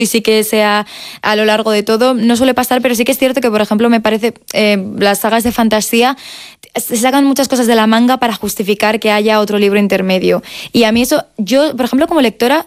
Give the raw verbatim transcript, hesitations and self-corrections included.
y sí que sea a lo largo de todo, no suele pasar, pero sí que es cierto que, por ejemplo, me parece eh, las sagas de fantasía se sacan muchas cosas de la manga para justificar que haya otro libro intermedio. Y a mí eso, yo, por ejemplo, como lectora,